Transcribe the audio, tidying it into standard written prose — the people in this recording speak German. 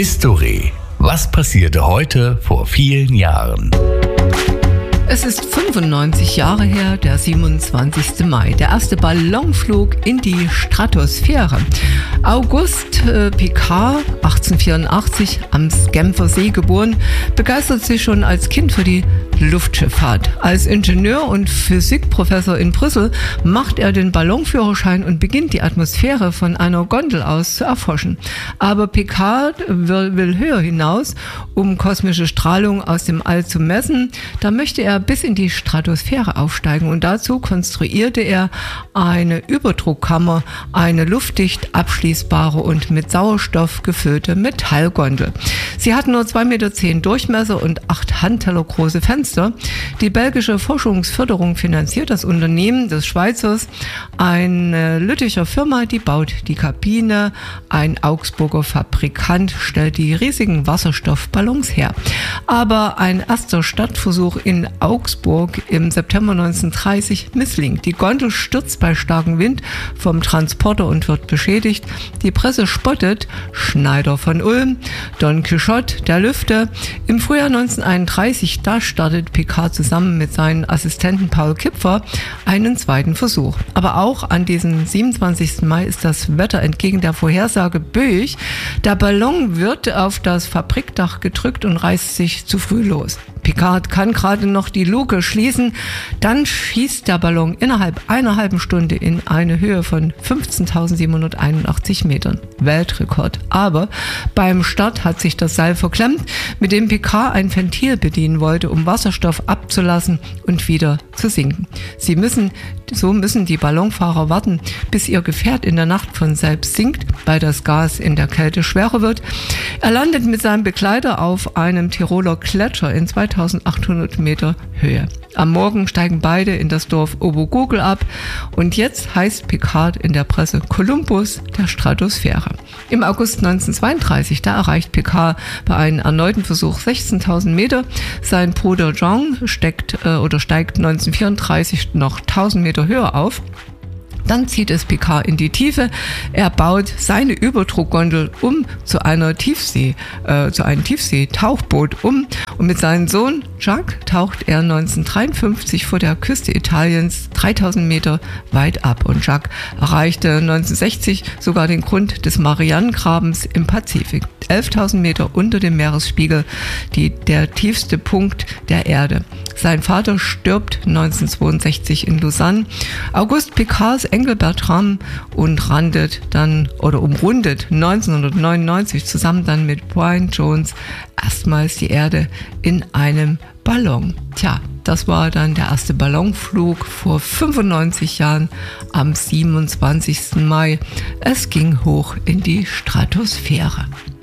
History. Was passierte heute vor vielen Jahren? Es ist 95 Jahre her, der 27. Mai, der erste Ballonflug in die Stratosphäre. Auguste Piccard, 1884, am Genfer See geboren, begeistert sich schon als Kind für die Luftschifffahrt. Als Ingenieur und Physikprofessor in Brüssel macht er den Ballonführerschein und beginnt die Atmosphäre von einer Gondel aus zu erforschen. Aber Piccard will höher hinaus, um kosmische Strahlung aus dem All zu messen. Da möchte er bis in die Stratosphäre aufsteigen und dazu konstruierte er eine Überdruckkammer, eine luftdicht abschließbare und mit Sauerstoff gefüllte Metallgondel. Sie hat nur 2,10 Meter Durchmesser und 8 Handteller große Fenster. Die belgische Forschungsförderung finanziert das Unternehmen des Schweizers, eine Lütticher Firma, die baut die Kabine, ein Augsburger Fabrikant stellt die riesigen Wasserstoffballons her. Aber ein erster Startversuch in Augsburg im September 1930 misslingt. Die Gondel stürzt bei starkem Wind vom Transporter und wird beschädigt. Die Presse spottet Schneider von Ulm, Don Quixote der Lüfte. Im Frühjahr 1931, da startet Piccard zusammen mit seinen Assistenten Paul Kipfer einen zweiten Versuch. Aber auch an diesem 27. Mai ist das Wetter entgegen der Vorhersage böig. Der Ballon wird auf das Fabrikdach gedrückt und reißt sich zu früh los. Piccard kann gerade noch die Luke schließen, dann schießt der Ballon innerhalb einer halben Stunde in eine Höhe von 15.781 Metern. Weltrekord. Aber beim Start hat sich das Seil verklemmt, mit dem Piccard ein Ventil bedienen wollte, um Wasserstoff abzulassen und wieder zu sinken. So müssen die Ballonfahrer warten, bis ihr Gefährt in der Nacht von selbst sinkt, weil das Gas in der Kälte schwerer wird. Er landet mit seinem Begleiter auf einem Tiroler Gletscher in 2800 Meter Höhe. Am Morgen steigen beide in das Dorf Obergurgl ab und jetzt heißt Piccard in der Presse Kolumbus der Stratosphäre. Im August 1932, da erreicht Piccard bei einem erneuten Versuch 16.000 Meter. Sein Bruder Jean steigt 1934 noch 1.000 Meter höher auf. Dann zieht es Piccard in die Tiefe. Er baut seine Überdruckgondel zu einem Tiefseetauchboot um. Und mit seinem Sohn Jacques taucht er 1953 vor der Küste Italiens 3000 Meter weit ab. Und Jacques erreichte 1960 sogar den Grund des Marianengrabens im Pazifik. 11.000 Meter unter dem Meeresspiegel, der tiefste Punkt der Erde. Sein Vater stirbt 1962 in Lausanne. Auguste Piccards Enkel Bertram umrundet 1999 zusammen dann mit Brian Jones erstmals die Erde in einem Ballon. Tja, das war dann der erste Ballonflug vor 95 Jahren am 27. Mai. Es ging hoch in die Stratosphäre.